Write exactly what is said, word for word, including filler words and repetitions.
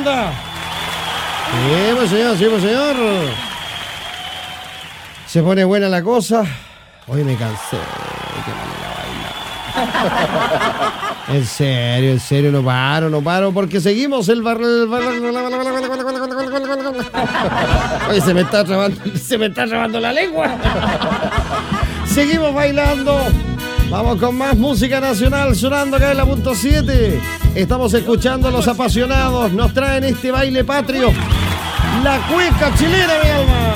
onda? Sí, pues señor, sí, pues señor. Se pone buena la cosa. Hoy me cansé. Qué manera de bailar. En serio, en serio, no paro, no paro, porque seguimos el bar... Oye, se me está trabando, se me está trabando la lengua. Seguimos bailando. Vamos con más música nacional sonando acá en la punto siete. Estamos escuchando a Los Apasionados. Nos traen este baile patrio. La cueca chilena, mi alma.